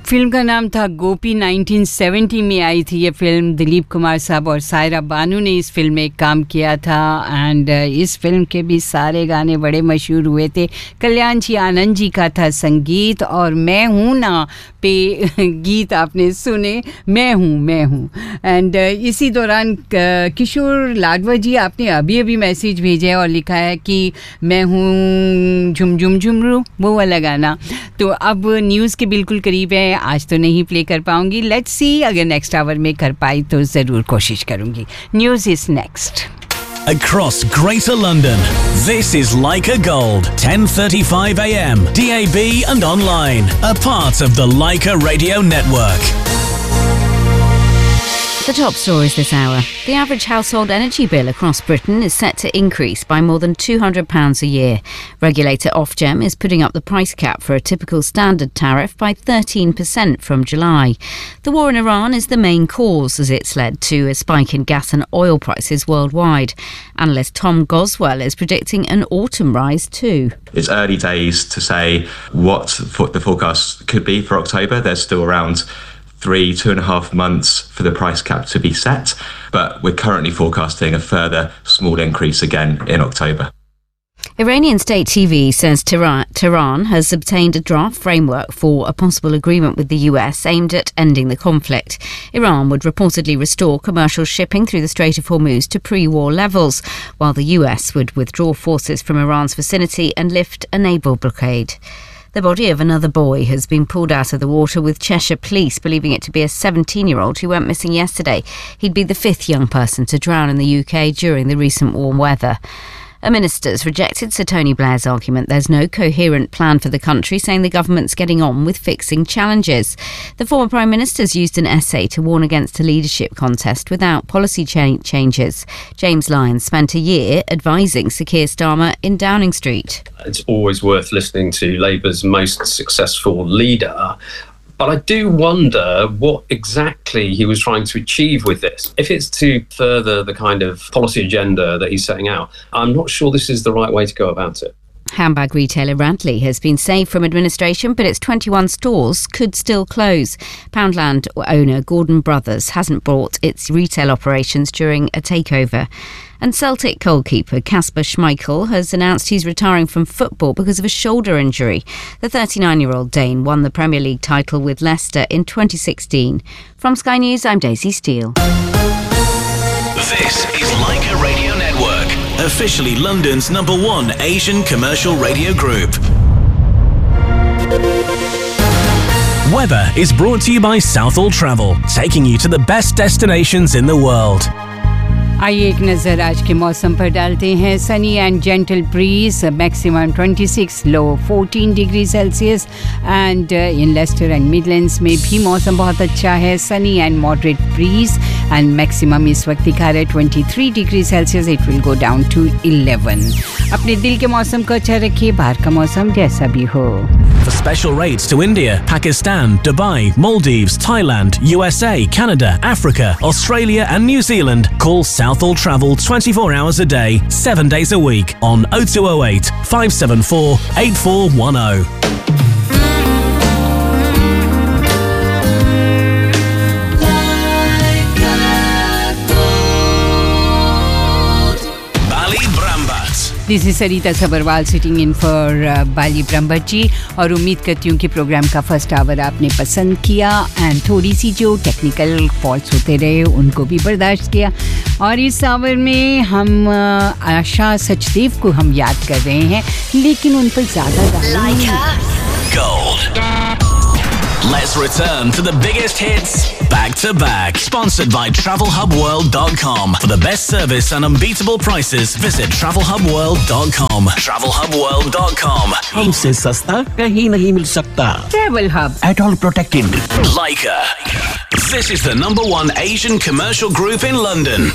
Film का नाम था गोपी 1970 में आई थी ये फिल्म दिलीप कुमार साहब और सायरा बानू ने इस फिल्म में काम किया था एंड इस फिल्म के भी सारे गाने बड़े मशहूर हुए थे कल्याण जी आनंद जी का था संगीत और मैं हूँ ना पे गीत आपने सुने मैं हूँ एंड इसी दौरान किशोर लाडवा जी आपने अभी अभी मैसेज भेजा है और लिखा है कि मैं हूँ झुम झुम झुमरू वो वाला गाना तो अब न्यूज़ के बिल्कुल करीब है आज तो नहीं प्ले कर पाऊंगी लेट्स सी अगर नेक्स्ट आवर में कर पाई तो ज़रूर कोशिश करूंगी news is next Across Greater London, this is Leica Gold, 10:35 a.m. DAB and online, a part of the Leica Radio Network. The top stories this hour. The average household energy bill across Britain is set to increase by more than £200 a year. Regulator Ofgem is putting up the price cap for a typical standard tariff by 13% from July. The war in Iran is the main cause as it's led to a spike in gas and oil prices worldwide. Analyst Tom Goswell is predicting an autumn rise too. It's early days to say what the forecast could be for October. There's still around 2.5 months for the price cap to be set, but we're currently forecasting a further small increase again in October. Iranian state TV says Tehran has obtained a draft framework for a possible agreement with the US aimed at ending the conflict. Iran would reportedly restore commercial shipping through the Strait of Hormuz to pre-war levels, while the US would withdraw forces from Iran's vicinity and lift a naval blockade. The body of another boy has been pulled out of the water with Cheshire police believing it to be a 17-year-old who went missing yesterday. He'd be the fifth young person to drown in the UK during the recent warm weather. A minister's rejected Sir Tony Blair's argument there's no coherent plan for the country, saying the government's getting on with fixing challenges. The former Prime Minister's used an essay to warn against a leadership contest without policy changes. James Lyons spent a year advising Sir Keir Starmer in Downing Street. It's always worth listening to Labour's most successful leader. But I do wonder what exactly he was trying to achieve with this. If it's to further the kind of policy agenda that he's setting out, I'm not sure this is the right way to go about it. Handbag retailer Radley has been saved from administration, but its 21 stores could still close. Poundland owner Gordon Brothers hasn't bought its retail operations during a takeover. And Celtic goalkeeper Kasper Schmeichel has announced he's retiring from football because of a shoulder injury. The 39-year-old Dane won the Premier League title with Leicester in 2016. From Sky News, I'm Daisy Steele. This is Leica Radio Network, officially London's #1 Asian commercial radio group. Weather is brought to you by Southall Travel, taking you to the best destinations in the world. आइए एक नज़र आज के मौसम पर डालते हैं Sunny and gentle bridge maximum 26 low 14 degree Celsius and in Leicester and Midlands में भी मौसम बहुत अच्छा है Sunny and moderate breeze and maximum इस वक्त दिखा रहा है 23 degree Celsius it will go down to 11 अपने दिल के मौसम को अच्छा रखिए बाहर का मौसम जैसा भी हो For special rates to India, Pakistan, Dubai, Maldives, Thailand, USA, Canada, Africa, Australia and New Zealand, call Southall Travel 24 hours a day, 7 days a week on 0208 574 8410. This is Sarita Sabharwal sitting in for Bali Brahmbhatt जी और उम्मीद करती हूँ कि programme का first hour आपने पसंद किया and थोड़ी सी जो टेक्निकल फॉल्ट्स होते रहे उनको भी बर्दाश्त किया और इस आवर में हम आशा सचदेव को हम याद कर रहे हैं लेकिन उन पर ज़्यादा Gold. Let's return to the biggest hits back to back. Sponsored by TravelHubWorld.com. For the best service and unbeatable prices, visit TravelHubWorld.com. TravelHubWorld.com. हमसे सस्ता कहीं नहीं मिल सकता. Travel Hub. At all protected. Leica. This is the #1 Asian commercial group in London.